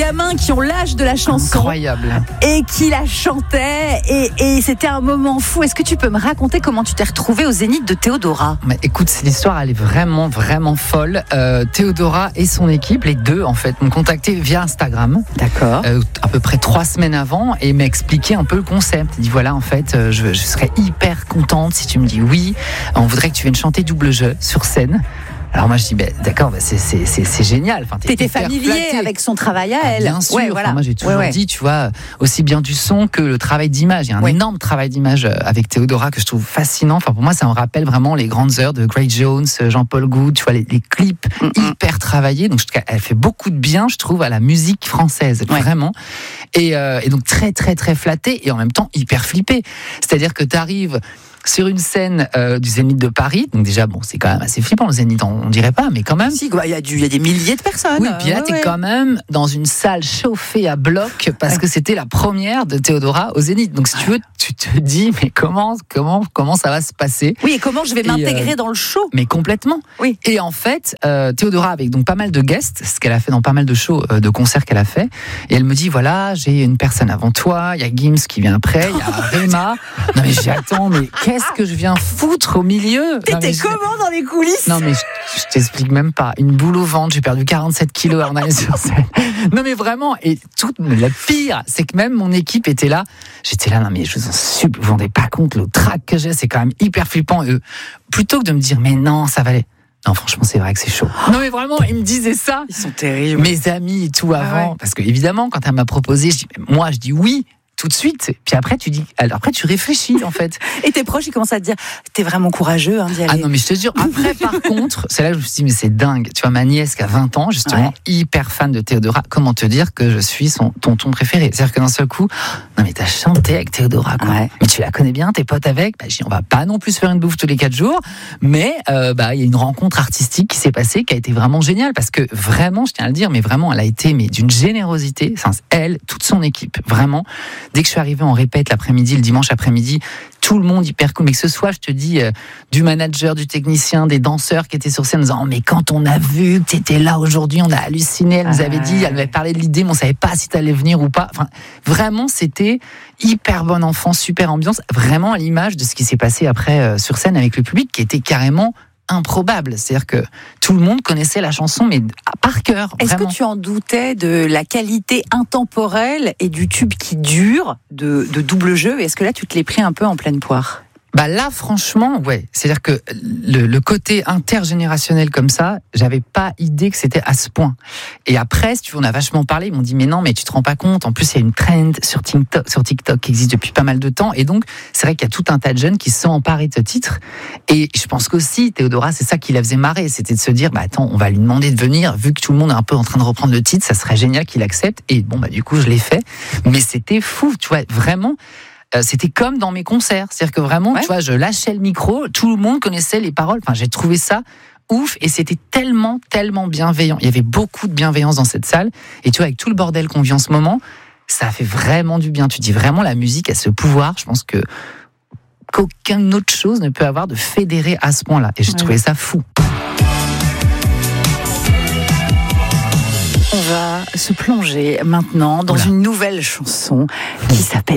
gamins qui ont l'âge de la chanson. Incroyable. Et qui la chantaient. Et c'était un moment fou. Est-ce que tu peux me raconter comment tu t'es retrouvée au Zénith de Théodora ? Mais écoute, l'histoire, elle est vraiment, vraiment folle. Théodora et son équipe, les deux, en fait, m'ont contacté via Instagram. D'accord. À peu près 3 semaines avant, et m'a expliqué un peu le concept. Il dit voilà, en fait, je serais hyper contente si tu me dis oui. On voudrait que tu viennes chanter double jeu sur scène. Alors moi je dis d'accord, c'est génial. Enfin, t'étais familier flatté avec son travail à elle. Bien sûr. Ouais, voilà. Moi j'ai toujours dit, tu vois, aussi bien du son que le travail d'image. Il y a un énorme travail d'image avec Théodora que je trouve fascinant. Enfin pour moi ça me rappelle vraiment les grandes heures de Grace Jones, Jean-Paul Goud. Tu vois les clips hyper travaillés. Donc elle fait beaucoup de bien, je trouve, à la musique française, vraiment. Et donc très très très flatté et en même temps hyper flippé. C'est-à-dire que t'arrives sur une scène du Zénith de Paris, donc déjà c'est quand même assez flippant le Zénith, on dirait pas, mais quand même. Si, il y a des milliers de personnes. Oui, puis là t'es quand même dans une salle chauffée à bloc parce que c'était la première de Théodora au Zénith. Donc si tu veux, tu te dis mais comment ça va se passer ? Oui, et comment je vais m'intégrer dans le show ? Mais complètement. Oui. Et en fait, Théodora avec donc pas mal de guests, ce qu'elle a fait dans pas mal de shows, de concerts qu'elle a fait, et elle me dit voilà, j'ai une personne avant toi, il y a Gims qui vient après, il y a Rema. Non mais j'attends, mais qu'est-ce que je viens foutre au milieu ? T'étais comment dans les coulisses ? Non mais je t'explique même pas. Une boule au ventre, j'ai perdu 47 kilos avant d'aller sur scène. Non mais vraiment, et tout le pire, c'est que même mon équipe était là. J'étais là, non mais je vous en supplie, vous vous rendez pas compte le trac que j'ai, c'est quand même hyper flippant. Et plutôt que de me dire mais non, ça va aller. Non, franchement, c'est vrai que c'est chaud. Non, mais vraiment, ils me disaient ça. Ils sont terribles. Mes amis et tout avant. Parce que, évidemment, quand elle m'a proposé, je dis oui. Tout de suite, puis après tu réfléchis en fait. Et tes proches ils commencent à te dire t'es vraiment courageux d'y aller. Ah non mais je te jure, après par contre, c'est là que je me suis dit mais c'est dingue. Tu vois ma nièce qui a 20 ans justement, hyper fan de Théodora, comment te dire que je suis son tonton préféré. C'est-à-dire que d'un seul coup, non mais t'as chanté avec Théodora quoi. Mais tu la connais bien, t'es pote avec, on va pas non plus faire une bouffe tous les 4 jours, mais il y a une rencontre artistique qui s'est passée qui a été vraiment géniale parce que vraiment, je tiens à le dire, mais vraiment elle a été d'une générosité, elle, toute son équipe, vraiment. Dès que je suis arrivé en répète l'après-midi, le dimanche après-midi, tout le monde hyper cool. Mais que ce soit, je te dis, du manager, du technicien, des danseurs qui étaient sur scène en disant mais quand on a vu que t'étais là aujourd'hui, on a halluciné. Elle nous avait dit, elle m'avait parlé de l'idée, mais on savait pas si t'allais venir ou pas. Enfin, vraiment, c'était hyper bon enfant, super ambiance. Vraiment à l'image de ce qui s'est passé après sur scène avec le public, qui était carrément improbable. C'est-à-dire que tout le monde connaissait la chanson, mais par cœur. Est-ce vraiment. que tu en doutais de la qualité intemporelle et du tube qui dure de double jeu ? Est-ce que là, tu te l'es pris un peu en pleine poire ? Là, franchement, ouais. C'est-à-dire que le côté intergénérationnel comme ça, j'avais pas idée que c'était à ce point. Et après, si tu veux, on a vachement parlé. Ils m'ont dit, mais non, mais tu te rends pas compte. En plus, il y a une trend sur TikTok qui existe depuis pas mal de temps. Et donc, c'est vrai qu'il y a tout un tas de jeunes qui se sont emparés de ce titre. Et je pense qu'aussi, Théodora, c'est ça qui la faisait marrer. C'était de se dire, attends, on va lui demander de venir. Vu que tout le monde est un peu en train de reprendre le titre, ça serait génial qu'il accepte. Et du coup, je l'ai fait. Mais c'était fou, tu vois, vraiment. C'était comme dans mes concerts, c'est-à-dire que vraiment, tu vois, je lâchais le micro, tout le monde connaissait les paroles. Enfin, j'ai trouvé ça ouf et c'était tellement, tellement bienveillant. Il y avait beaucoup de bienveillance dans cette salle. Et tu vois, avec tout le bordel qu'on vit en ce moment, ça fait vraiment du bien. Tu dis vraiment, la musique a ce pouvoir. Je pense qu'aucune autre chose ne peut avoir de fédérer à ce point-là. Et j'ai trouvé ça fou. On va se plonger maintenant dans une nouvelle chanson qui s'appelle